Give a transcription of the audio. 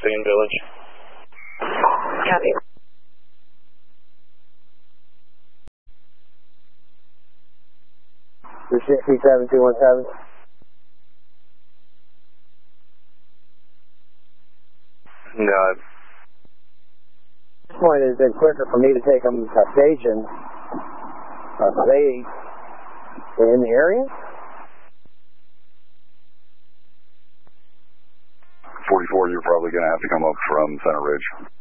in Village. Copy. This is 7217. No. At this point, it has been quicker for me to take them to station. Are they in the area? 44, you're probably going to have to come up from Center Ridge.